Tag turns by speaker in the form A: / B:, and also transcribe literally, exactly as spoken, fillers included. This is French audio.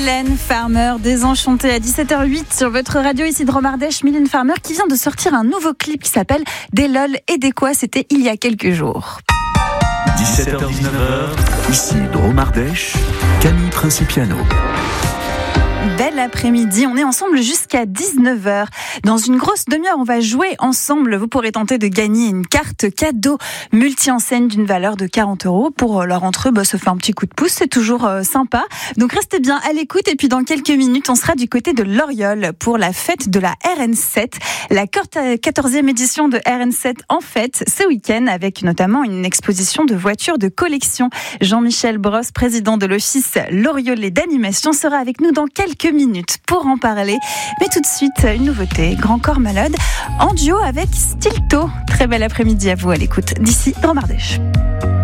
A: Mylène Farmer, Désenchantée à dix-sept heures huit sur votre radio ici de Romardèche. Mylène Farmer qui vient de sortir un nouveau clip qui s'appelle Des lol et des quoi, c'était il y a quelques jours.
B: dix-sept heures dix-neuf heures, ici de Romardèche, Camille Principiano.
A: Bel après-midi, on est ensemble jusqu'à dix-neuf heures. Dans une grosse demi-heure, on va jouer ensemble. Vous pourrez tenter de gagner une carte cadeau multi-enseigne d'une valeur de quarante euros. Pour leur entrée, bah, ça fait un petit coup de pouce, c'est toujours euh, sympa. Donc restez bien à l'écoute et puis dans quelques minutes, on sera du côté de Loriol pour la fête de la R N sept. La quatorzième édition de R N sept en fête ce week-end avec notamment une exposition de voitures de collection. Jean-Michel Brosse, président de l'office Loriolais d'animation, sera avec nous dans quelques minutes pour en parler. Mais tout de suite, une nouveauté, Grand Corps Malade en duo avec Stilto. Très bel après-midi à vous à l'écoute d'ici Romardèche.